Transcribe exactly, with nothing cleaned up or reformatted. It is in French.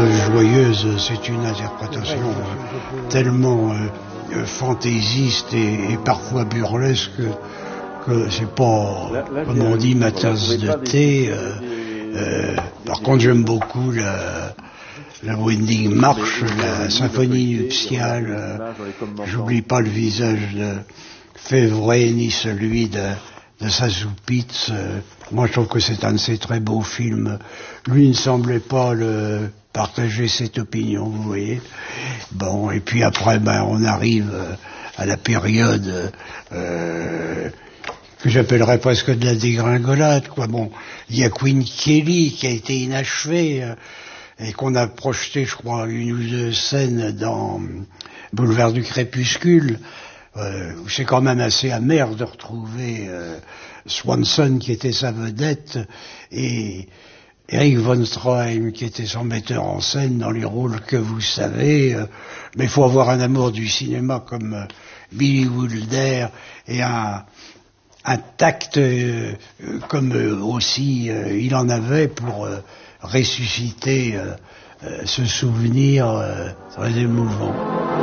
Joyeuse, c'est une interprétation euh, tellement euh, fantaisiste et, et parfois burlesque que, que c'est pas, comme on dit, ma tasse de thé. Euh, euh, par contre, j'aime beaucoup la, la Winding March, la symphonie nuptiale. Euh, j'oublie pas le visage de Février ni celui de de Sazzoupitz. Euh, moi je trouve que c'est un de ces très beaux films. Lui ne semblait pas le partager cette opinion, vous voyez. Bon, et puis après ben on arrive euh, à la période euh, que j'appellerais presque de la dégringolade, quoi. Bon, il y a Queen Kelly qui a été inachevée euh, et qu'on a projeté, je crois, une ou deux scènes dans Boulevard du Crépuscule. Euh, c'est quand même assez amer de retrouver euh, Swanson qui était sa vedette et Eric von Stroheim qui était son metteur en scène dans les rôles que vous savez. Euh, mais il faut avoir un amour du cinéma comme euh, Billy Wilder et un, un tact euh, comme euh, aussi euh, il en avait pour euh, ressusciter euh, euh, ce souvenir euh, très émouvant.